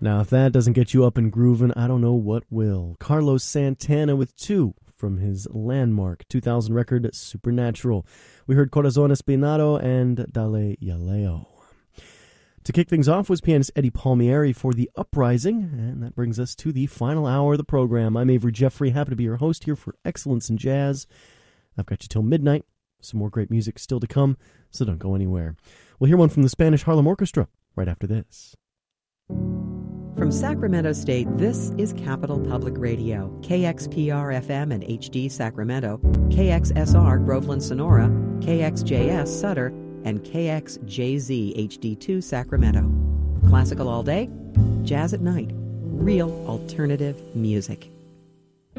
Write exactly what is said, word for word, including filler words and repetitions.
Now, if that doesn't get you up and grooving, I don't know what will. Carlos Santana with Two from his landmark two thousand record, Supernatural. We heard Corazon Espinado and Dale Yaleo. To kick things off was pianist Eddie Palmieri for The Uprising, and that brings us to the final hour of the program. I'm Avery Jeffrey, happy to be your host here for Excellence in Jazz. I've got you till midnight. Some more great music still to come, so don't go anywhere. We'll hear one from the Spanish Harlem Orchestra right after this. From Sacramento State, this is Capital Public Radio, K X P R F M and H D Sacramento, K X S R Groveland Sonora, K X J S Sutter, and K X J Z H D two Sacramento. Classical all day, jazz at night, real alternative music.